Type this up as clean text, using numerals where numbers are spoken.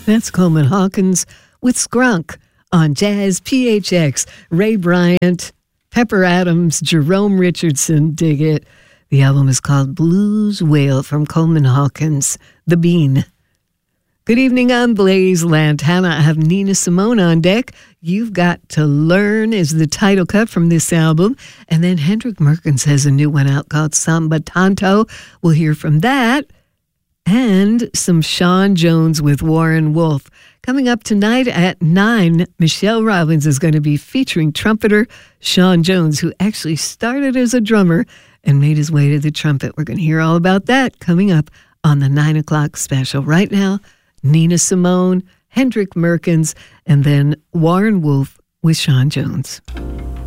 That's Coleman Hawkins with Skrunk on Jazz PHX. Ray Bryant, Pepper Adams, Jerome Richardson, dig it. The album is called Blues Whale from Coleman Hawkins, The Bean. Good evening on Blaze Lantana. I have Nina Simone on deck. You've Got to Learn is the title cut from this album. And then Hendrik Merkens has a new one out called Samba Tanto. We'll hear from that. And some Sean Jones with Warren Wolf. Coming up tonight at 9, Michelle Robbins is going to be featuring trumpeter Sean Jones, who actually started as a drummer and made his way to the trumpet. We're going to hear all about that coming up on the 9 o'clock special. Right now, Nina Simone, Hendrik Merkens, and then Warren Wolf with Sean Jones.